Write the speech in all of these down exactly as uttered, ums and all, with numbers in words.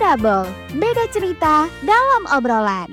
Double, beda cerita dalam obrolan.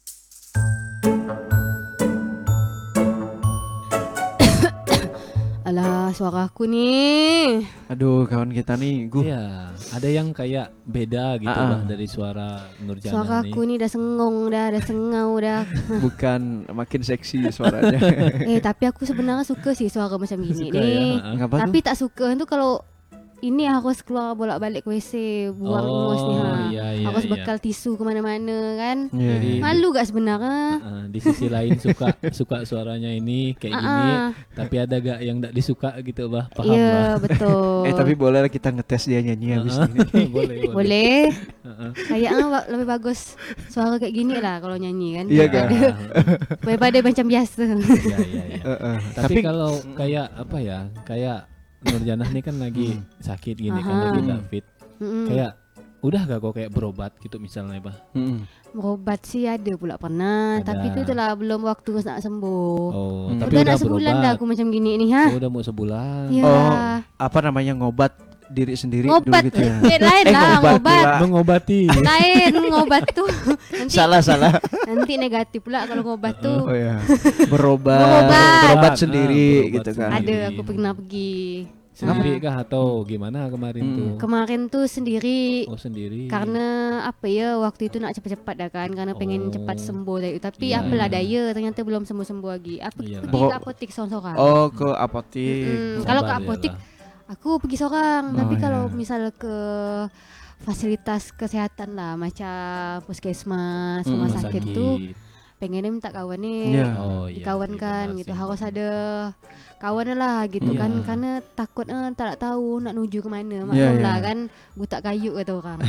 Alah, suara aku nih. Aduh, kawan kita nih, gue. Iya, ada yang kayak beda gitu Ah, ah. lah dari suara Nurjana Suara nih. aku nih udah sengong dah, udah sengau dah. Bukan makin seksi suaranya. Eh, tapi aku sebenarnya suka sih suara macam gini Suka nih. ya, ha-ha. Ngapa Tapi tuh? tak suka tu kalau ini harus keluar bolak-balik ke W C, buang Oh, ingus ni ha. iya, iya, harus iya. bekal tisu ke mana-mana kan. Iya, Jadi, iya. Malu gak sebenarnya? Uh, di sisi lain suka suka suaranya ini kayak gini, Ah, ah. tapi ada gak yang tak disuka gitu bah, paham Iya, bah. betul. Eh tapi boleh lah kita ngetes dia nyanyi habis ini. boleh, boleh. boleh. Uh-uh. Kayaknya wa- lebih bagus suara kayak gini lah kalau nyanyi kan. Iya, Daripada- kan? Daripada macam biasa. Iya, iya, iya. Heeh. Tapi, kalau kayak apa ya, kayak Nurjana nih kan lagi sakit gini kan, Aha. lagi nggak fit. Mm-mm. Kayak udah gak kok kayak berobat gitu misalnya bah? Mm-mm. Berobat sih ada pula pernah, Ada. tapi itu itulah belum waktu nak sembuh. Oh, Hmm. tapi Udah udah nak sebulan berobat. dah aku macam gini nih ha. Oh, udah mau sebulan. Ya. Oh, apa namanya ngobat diri sendiri Ngobat dulu gitu ya. eh, lain Eh, lah ngobat ngobat. pula. Mengobati. Lain ngobat tuh. Nanti Salah salah. nanti negatif pula kalau ngobat tuh. Oh ya. Berobat. Berobat. Berobat Ah, sendiri berobat gitu kan. sendiri. Ada aku pernah pergi. Sendiri kah atau gimana kemarin Hmm. tuh? Kemarin tuh sendiri. Oh, sendiri. Karena apa ya waktu itu nak cepat-cepat dah kan, karena pengen Oh. cepat sembuh tadi. Tapi Iya, apalah iya. daya ternyata belum sembuh-sembuh lagi. Aku Iya. pergi Bawa- ke apotik seorang-seorang. Oh, ke apotik. Mm-mm. Kalau ke Sabar apotik ya lah. aku pergi seorang. Oh, Tapi iya. kalau misal ke fasilitas kesehatan lah macam puskesmas, Mm, rumah rumah sakit tuh pengennya minta kawan nih. Iya. Oh, iya. Dikawankan iya, gitu, benar harus sih. ada kawan lah gitu Iya. kan, karena takut eh, tak tahu nak nuju ke mana, Iya, maklum iya. lah kan butak kayu kata orang.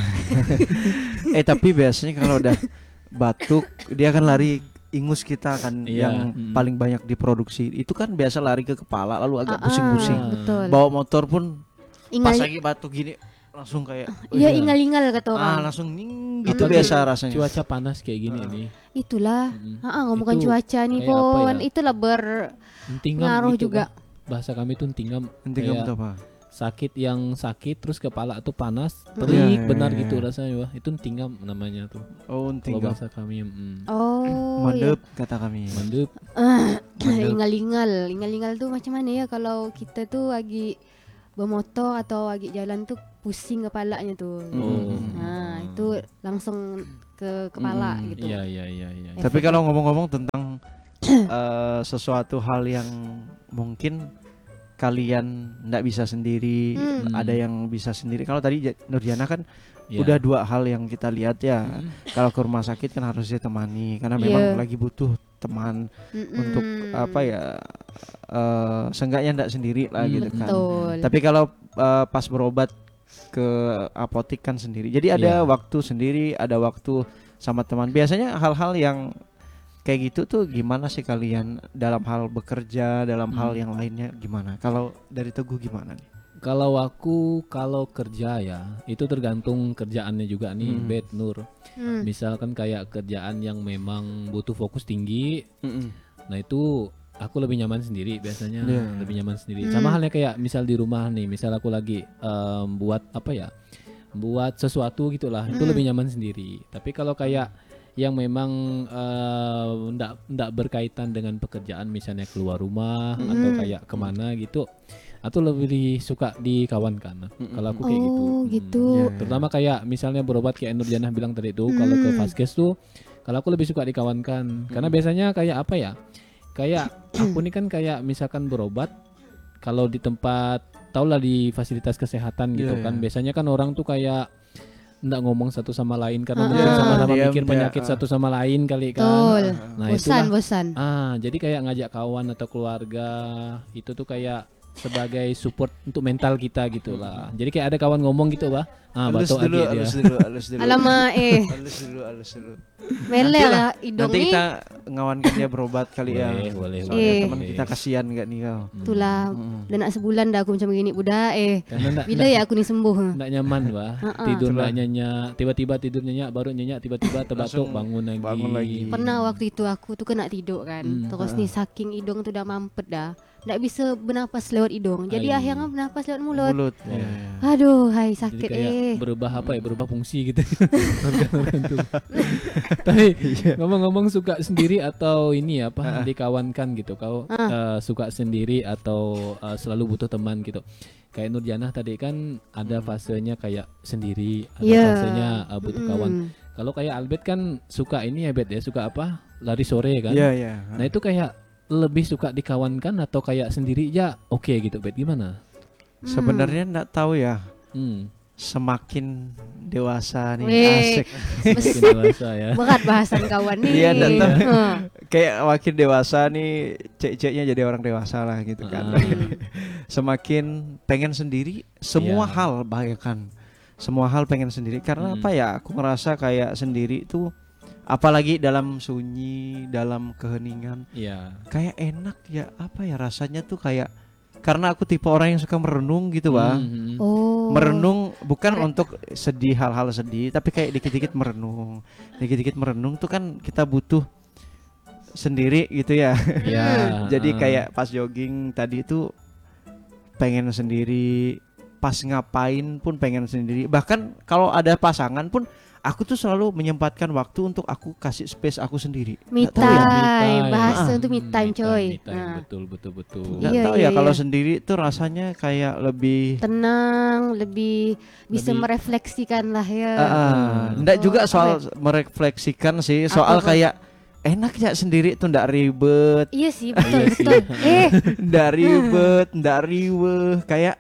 Eh tapi biasanya kalau udah batuk dia akan lari ingus kita kan Iya, yang mm. paling banyak diproduksi. Itu kan biasa lari ke kepala lalu agak Ah, ah, pusing-pusing. betul. Bawa motor pun pas Ingal, lagi batuk gini langsung kayak iya ingal-ingal kata orang. ah langsung ning gitu Apalagi biasa rasanya. Cuaca panas kayak gini Ah. nih. Itulah, Mm-mm. ah, ngomongkan Itu cuaca nih kayak apa pon, ya? itulah berpengaruh Entingam gitu, juga. Bah. Bahasa kami tuh entingam. Nanti kayak kamu tahu apa? sakit yang sakit terus kepala tuh panas, Mm. terik Iya, iya, benar iya. gitu rasanya bah. Itu entingam namanya tuh. Oh, Kalau tinggal bahasa kami mm. Oh, mandep kata kami. Mandep. ya. Mandep. ingal-ingal, ingal-ingal tuh macam mana ya kalau kita tuh lagi bermotor atau lagi jalan tuh pusing kepalanya tuh. Oh. Nah, itu langsung ke kepala Mm, gitu. Iya iya iya iya. Eh. Tapi kalau ngomong-ngomong tentang eh, sesuatu hal yang mungkin kalian nggak bisa sendiri, Hmm. ada yang bisa sendiri. Kalau tadi Ja- Nurjana kan Iya. udah dua hal yang kita lihat ya. Mm. Kalau ke rumah sakit kan harus ditemani karena Iya. memang lagi butuh teman Mm-mm. untuk apa ya? eh seenggaknya nggak sendiri lah Hmm, gitu kan. Betul. Tapi kalau eh, pas berobat ke apotik kan sendiri. Jadi ada Iya. waktu sendiri, ada waktu sama teman. Biasanya hal-hal yang kayak gitu tuh gimana sih kalian dalam hal bekerja, dalam hal Hmm. yang lainnya gimana? Kalau dari Teguh gimana nih? Kalau aku kalau kerja ya itu tergantung kerjaannya juga nih, Hmm. Bet Nur. Hmm. Misalkan kayak kerjaan yang memang butuh fokus tinggi, Mm-mm. nah itu aku lebih nyaman sendiri biasanya, Iya. lebih nyaman sendiri. Hmm. Sama halnya kayak misal di rumah nih, misal aku lagi em, buat apa ya, buat sesuatu gitulah, itu Hmm. lebih nyaman sendiri. Tapi kalau kayak yang memang eh, ndak ndak berkaitan dengan pekerjaan, misalnya keluar rumah atau Hmm. kayak kemana gitu, atau lebih suka dikawankan. Mm-mm. Kalau aku kayak gitu. Oh, Hmm. gitu. Iya. Terutama kayak misalnya berobat kayak Nurjana bilang tadi itu, kalau ke Hmm. vaskes tuh, kalau aku lebih suka dikawankan. Karena Hmm. biasanya kayak apa ya? Kayak aku nih kan kayak misalkan berobat, kalau di tempat taulah di fasilitas kesehatan gitu Iya, kan, iya. biasanya kan orang tuh kayak nggak ngomong satu sama lain karena Ah, mungkin ah. sama-sama Diam, mikir dia, penyakit ah. satu sama lain kali kan. Betul. Nah, bosan, itulah. bosan. Ah, jadi kayak ngajak kawan atau keluarga itu tuh kayak sebagai support untuk mental kita gitu lah. Jadi kayak ada kawan ngomong gitu, bah. Ah, Halus batuk dulu, lagi dia. halus dulu, halus dulu. Alamak eh, Halus dulu, halus dulu. mele Nanti lah hidung Nanti nih. kita ngawankan dia berobat kali ya. Boleh, boleh, Soalnya boleh. teman kita kasihan gak nih kau? Hmm. Itulah, Mm-mm. udah nak sebulan dah aku macam gini budak eh. Karena enggak Bila ya aku nih sembuh? enggak nyaman, bah. Ha-ha. Tidur Itulah. enggak nyenyak, tiba-tiba tidur nyenyak, baru nyenyak, tiba-tiba terbatuk, Langsung bangun lagi. bangun lagi. Pernah waktu itu aku tuh kena tidur kan. Hmm, Terus ah. nih saking hidung tuh udah mampet dah. nggak bisa bernapas lewat hidung. Jadi Ai. akhirnya bernapas lewat mulut. Mulut. Oh. Iya, iya. Aduh, hai Jadi sakit kayak eh. berubah apa ya, berubah fungsi gitu. Organ-organ tubuh. Tapi ngomong-ngomong suka sendiri atau ini apa dikawankan gitu. Kau uh, suka sendiri atau uh, selalu butuh teman gitu. Kayak Nurjanah tadi kan ada fasenya kayak sendiri, ada Yeah. fasenya uh, butuh kawan. Mm. Kalau kayak Albert kan suka ini ya Bet ya, suka apa? Lari sore kan. Iya, iya. Nah itu kayak lebih suka dikawankan atau kayak sendiri ya oke gitu Bet, gimana? Sebenarnya enggak tahu ya. Hmm. Semakin dewasa nih Weh. asik. Makin dewasa ya. Berat bahasan kawan nih. Iya, nggak tahu. Heeh. Kayak makin dewasa nih cek-ceknya jadi orang dewasa lah gitu kan. Ah. Semakin pengen sendiri semua Iya. hal bahkan semua hal pengen sendiri karena Mm. apa ya, aku ngerasa kayak sendiri tuh apalagi dalam sunyi, dalam keheningan Iya. kayak enak ya, apa ya rasanya tuh kayak, karena aku tipe orang yang suka merenung gitu Bang. Mhm. Oh. Merenung bukan Keren. untuk sedih, hal-hal sedih, tapi kayak dikit-dikit merenung. Dikit-dikit merenung tuh kan kita butuh sendiri gitu ya. Ya. Jadi ah. kayak pas jogging tadi itu pengen sendiri, pas ngapain pun pengen sendiri. Bahkan kalau ada pasangan pun aku tuh selalu menyempatkan waktu untuk aku kasih space aku sendiri. Me Nggak tahu ya. time, bahasa Ah. untuk me time coy. Me time, Nah, betul betul betul. Nggak Iya, tahu iya, ya kalau iya. sendiri tuh rasanya kayak lebih tenang, lebih bisa Lebih- merefleksikan lah ya. Ah, ah. Nggak Oh, juga apa soal merefleksikan sih, soal Apa, apa? kayak enak ya sendiri tuh, nggak ribet, Iya sih, betul Iya sih. betul. Eh, nggak ribet, nggak riweh, kayak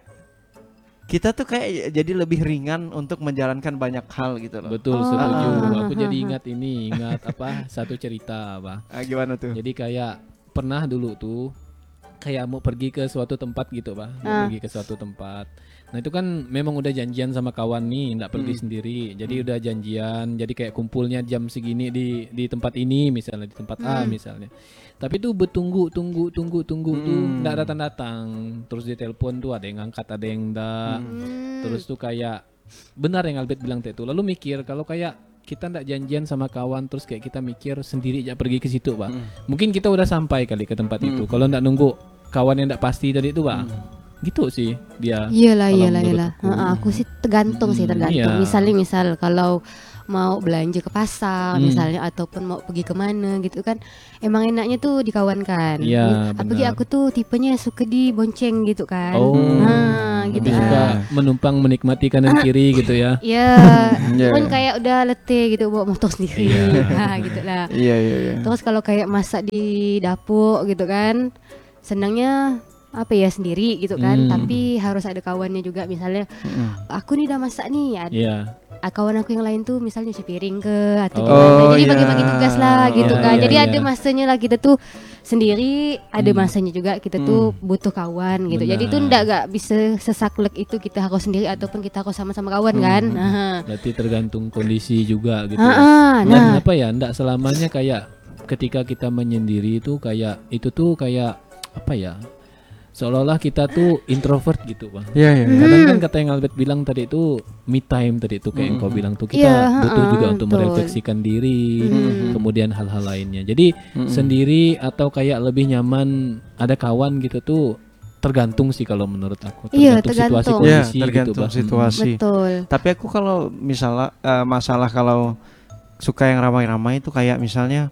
kita tuh kayak jadi lebih ringan untuk menjalankan banyak hal gitu loh. Betul, Oh. setuju. Ah. Aku jadi ingat ini, ingat apa? Satu cerita apa? Ah, gimana tuh? Jadi kayak pernah dulu tuh kayak mau pergi ke suatu tempat gitu, Pak. Mau Ah. pergi ke suatu tempat. Nah, itu kan memang udah janjian sama kawan nih, enggak pergi Hmm. sendiri. Jadi udah janjian, jadi kayak kumpulnya jam segini di di tempat ini misalnya, di tempat A Hmm. misalnya. Tapi tuh bertunggu tunggu tunggu tunggu tuh Hmm. enggak datang-datang. Terus di telepon tuh ada yang ngangkat, ada yang enggak. hmm, Terus tuh kayak benar yang Albert bilang tadi itu. Lalu mikir kalau kayak kita ndak janjian sama kawan terus kayak kita mikir sendiri aja pergi ke situ, Pak. Hmm. Mungkin kita udah sampai kali ke tempat itu. Hmm. Kalau ndak nunggu kawan yang ndak pasti tadi itu, Pak. Gitu sih dia. Iyalah, Kalau iyalah, iyalah. menurutku. Heeh, aku sih tergantung sih, Hmm, tergantung. iya. Misalnya, misal kalau mau belanja ke pasar, Hmm. misalnya ataupun mau pergi kemana gitu kan, emang enaknya tuh dikawankan. Iya, Apalagi benar. aku tuh tipenya suka dibonceng gitu kan. Oh. Nah, gitu Lebih suka kan. menumpang menikmati kanan kiri gitu ya. Ya, Iya. cuman kayak udah letih gitu bawa motor sendiri. Iya. Nah, gitu lah. Iya, iya, iya. Terus kalau kayak masak di dapur gitu kan, senangnya apa ya sendiri gitu kan, Hmm. tapi harus ada kawannya juga. Misalnya Mm-mm. aku nih udah masak nih, ada Iya. ah, kawan aku yang lain tuh misalnya cuci piring ke atau Oh. gimana. Jadi iya. bagi-bagi tugas lah gitu Iya, kan. iya, Jadi iya. ada masanya lah kita tuh sendiri, ada Hmm. masanya juga kita tuh butuh kawan gitu. Jadi tuh Benar. ndak gak bisa sesaklek itu kita harus sendiri ataupun kita harus sama-sama kawan kan. Nah, Berarti tergantung kondisi juga gitu. ah, ya. ah, Dan nah, apa ya, ndak selamanya kayak ketika kita menyendiri itu kayak itu tuh kayak apa ya, seolah-olah kita tuh introvert gitu, Bang. Iya, iya. Kadang kan Hmm. kata yang Albert bilang tadi itu me time tadi itu kayak yang kau Mhm. bilang tuh kita Iya, butuh ha-ha, juga untuk betul. merefleksikan diri, Mhm. kemudian hal-hal lainnya. Jadi Mhm. sendiri atau kayak lebih nyaman ada kawan gitu tuh tergantung sih kalau menurut aku. Iya, Tergantung situasi tergantung. Iya, kondisi gitu, tergantung Bang. situasi. betul. Tapi aku kalau misalnya eh, masalah kalau suka yang ramai-ramai itu kayak misalnya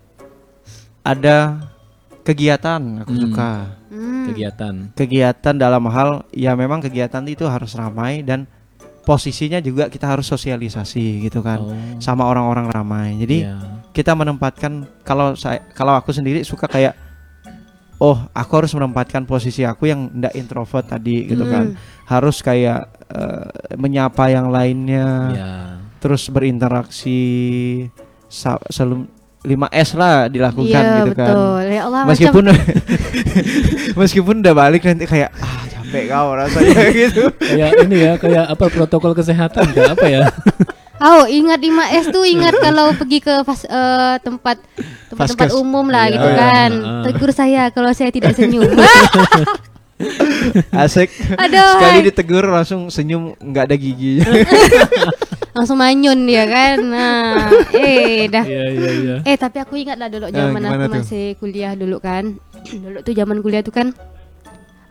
ada kegiatan aku Hmm. suka. Hmm. Kegiatan. Kegiatan dalam hal ya memang kegiatan itu harus ramai dan posisinya juga kita harus sosialisasi gitu kan Oh, sama orang-orang ramai. Jadi iya. kita menempatkan, kalau saya kalau aku sendiri suka kayak oh aku harus menempatkan posisi aku yang ndak introvert tadi gitu Hmm. kan, harus kayak eh, menyapa yang lainnya, Iya. terus berinteraksi sa- selum lima S lah dilakukan Iya, gitu kan. betul. Ya Allah, Meskipun meskipun udah balik nanti kayak ah capek kau rasanya gitu. Kayak ini ya, kayak apa protokol kesehatan kayak apa ya? Oh, ingat lima S tuh ingat kalau pergi ke pas, eh, tempat tempat-tempat Vaskes. umum lah Iya, gitu iya, kan. iya. Tegur saya kalau saya tidak senyum. Asik. Aduh, Sekali hai. ditegur langsung senyum nggak ada giginya. Langsung manyun dia kan. Nah, eh dah. Iya, iya, iya. Eh tapi aku ingat lah dulu zaman gimana aku tuh? masih kuliah dulu kan. Dulu tuh zaman kuliah tuh kan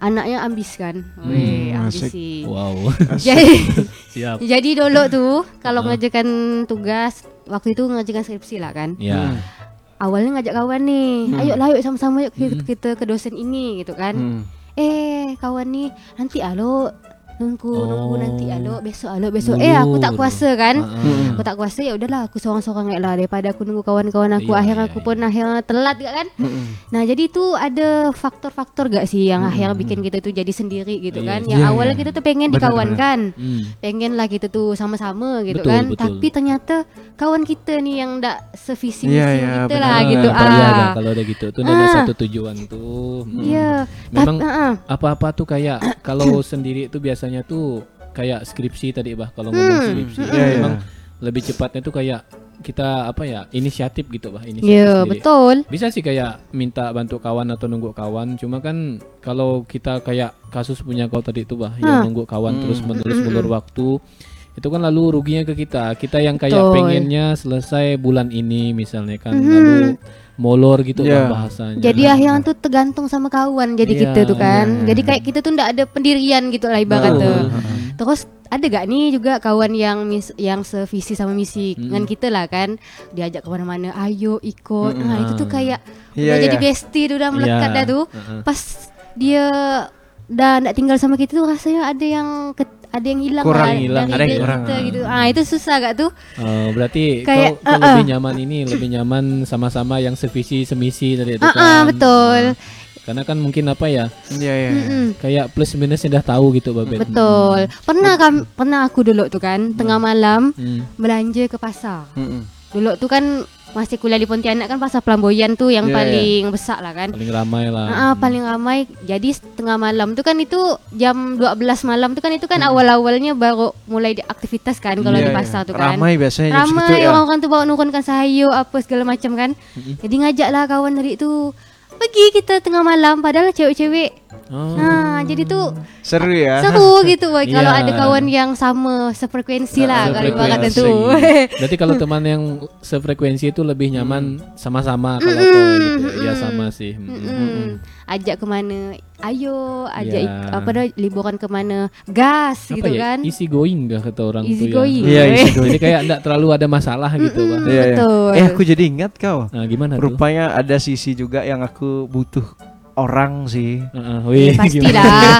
anaknya ambis kan. Weh, Hmm, ambisi. Wow. Jadi Siap. jadi dulu tuh kalau Uh-huh. ngerjakan tugas waktu itu ngerjakan skripsi lah kan. Ya. Awalnya ngajak kawan nih, Hmm. ayo lah yuk sama-sama yuk kita, Hmm. kita ke dosen ini gitu kan. Hmm. Eh kawan nih nanti alo nunggu nunggu Oh. nanti alo besok alo besok. Dulu, Eh aku tak dulu. kuasa kan. Uh-uh. Aku tak kuasa ya udahlah aku seorang-seorang lah daripada aku nunggu kawan-kawan aku Iya, akhirnya iya, aku iya. pun akhirnya telat gak kan. Mm-mm. Nah jadi itu ada faktor-faktor gak sih yang Hmm. akhirnya bikin kita tuh jadi sendiri gitu Iya, kan. iya. Yang Iya, awalnya iya. kita tuh pengen Benar, dikawankan, Hmm. pengen lah kita tuh sama-sama gitu Betul, kan. betul. Tapi ternyata kawan kita nih yang ndak sevisi Iya, misi iya, kita benar. lah gitu. Ah, iya lah, Ah. kalau udah gitu tuh ada Ah. satu tujuan tuh. Hmm. Iya. Memang Tapi, ah, apa-apa tuh kayak kalau sendiri tuh biasanya tuh kayak skripsi tadi bah kalau ngomong Hmm, skripsi Iya, iya. memang lebih cepatnya tuh kayak kita apa ya inisiatif gitu bah inisiatif iya sendiri. betul. Bisa sih kayak minta bantu kawan atau nunggu kawan cuma kan kalau kita kayak kasus punya kau tadi itu bah Hah. yang nunggu kawan Hmm. terus menerus Mm-mm. ngulur waktu itu kan lalu ruginya ke kita kita yang kayak Betul. pengennya selesai bulan ini misalnya kan Mhm. lalu molor gitu Iya. bah bahasanya. Jadi Benar, akhirnya benar. tuh tergantung sama kawan jadi Iya, kita tuh kan. iya, iya. Jadi kayak kita tuh ndak ada pendirian gitu lah ibaratnya. Betul. Terus ada gak nih juga kawan yang mis, yang sevisi sama misi Mm. dengan kita lah kan, diajak kemana-mana, ayo ikut. Mm-mm. Nah itu tuh kayak Iya, udah jadi iya. bestie tuh udah melekat Iya. dah tuh. Uh-uh. Pas dia udah nggak tinggal sama kita tuh rasanya ada yang ke, ada yang hilang Kurang, lah hilang, dari ada yang diri kurang. kita gitu. Ah itu susah gak tuh? Oh, berarti Kayak, kau, kau uh-uh. lebih nyaman ini lebih nyaman sama-sama yang sevisi semisi tadi itu Ah kan. ah, betul. Karena kan mungkin apa ya Iya, iya. Mm-mm. kayak plus minusnya udah tahu gitu Babet. Betul. Pernah kan pernah aku dulu tuh kan tengah malam Hmm. belanja ke pasar. Mm-mm. Dulu tuh kan masih kuliah di Pontianak kan pasar Pelamboyan tuh yang Iya, paling besar lah kan. Paling ramai lah. Ah, paling ramai. Jadi tengah malam tuh kan itu jam dua belas malam tuh kan itu kan awal-awalnya baru mulai di aktivitas kan kalau Iya, di iya. pasar tuh kan. Ramai biasanya jam segitu Ramai ya. orang-orang tuh bawa nurunkan sayur apa segala macam kan. Jadi ngajaklah kawan dari itu pergi kita tengah malam padahal cewek-cewek. Oh. Nah, jadi tuh Seru ya. seru gitu boy kalau Iya. ada kawan yang sama sefrekuensi lah kalau ibaratnya Sefrekuensi. tuh. Berarti kalau teman yang sefrekuensi itu lebih nyaman sama-sama kalau kau gitu. Ya sama sih. Hmm. Mm-mm. Ajak kemana? Ayo, ajak Ya. ik- apa dah liburan kemana? Gas Apa gitu ya? kan? Easy going gak kata orang Easy tuh going. Iya, ya. easy going. Jadi kayak enggak terlalu ada masalah gitu, Bang. Mm-mm. Iya, iya. Betul. Eh aku jadi ingat kau. Nah, gimana tuh? Rupanya ada sisi juga yang aku butuh orang sih. Heeh, Ya, wih, gimana? pastilah.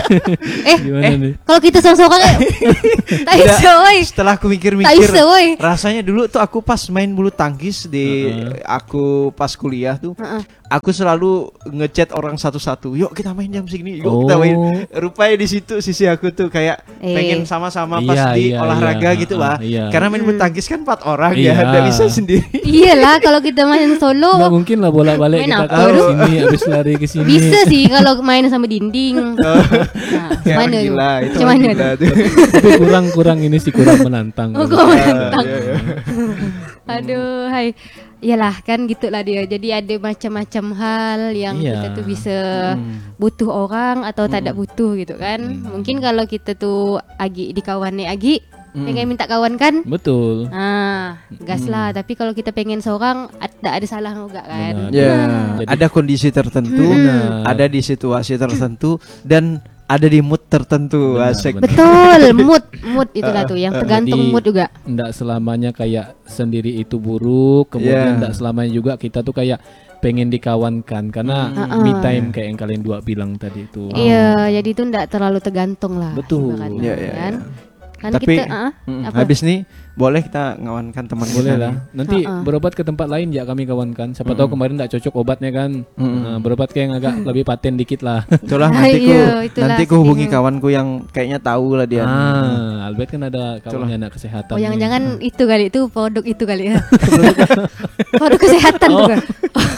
eh, Gimana eh, nih? kalau kita seorang-seorang eh, tak Tidak. bisa woi. Setelah aku Tak mikir-mikir, bisa woi. rasanya dulu tuh aku pas main bulu tangkis di Heeh. aku pas kuliah tuh, Heeh. aku selalu ngechat orang satu-satu. Yuk kita main jam segini. Yuk Oh. kita main. Rupanya di situ sisi aku tuh kayak Eh. pengen sama-sama pas Iya, di iya, olahraga iya. gitu Heeh, lah. iya. Karena main bulu tangkis kan empat orang Iya. ya, nggak bisa sendiri. Iyalah kalau kita main Nggak solo mungkin lah bolak-balik Main kita apa ke tuh? sini habis lari ke sini. bisa sih kalau main sama dinding. Nah, Ya, mana tuh? gila, itu Macam mana gila tuh? tuh. Tapi kurang-kurang ini sih kurang menantang. Oh, kau menantang. Iya, iya. Aduh, hai. Iyalah kan gitulah dia. Jadi ada macam-macam hal yang Iya. kita tuh bisa Hmm. butuh orang atau tak ada butuh gitu kan. Mungkin kalau kita tuh agi di kawan nih agi pengen minta kawan kan. Betul. Ah, gas lah. Tapi kalau kita pengen seorang ada ada salah juga kan. Benar. Ya, Jadi- ada kondisi tertentu, Benar. ada di situasi tertentu, dan ada di mood tertentu. Benar, Asik. benar. Betul, mood mood itulah tuh yang tergantung Jadi- mood juga. Nggak selamanya kayak sendiri itu buruk, kemudian Yeah. nggak selamanya juga kita tuh kayak pengen dikawankan karena Mm. me Uh-uh. time kayak yang kalian dua bilang tadi itu. Iya, jadi itu enggak terlalu tergantung lah. Betul. ibaratnya, Iya, iya, kan. iya. Kan Tapi kita ah, Mm, apa? habis nih boleh kita ngawankan teman Boleh kita lah. nih. Nanti Uh-uh. berobat ke tempat lain ya kami kawankan. Siapa tahu kemarin nggak cocok obatnya kan. Mm-mm. Nah, berobat ke yang agak lebih paten dikit lah. Itulah Ah, nanti ku iya, itulah nanti ku hubungi sedihnya. kawanku yang kayaknya tahu lah dia. Ah, Albert kan ada kawannya anak kesehatan. Oh, nih. jangan-jangan itu kali itu produk itu kali ya. Produk kesehatan Oh. bukan?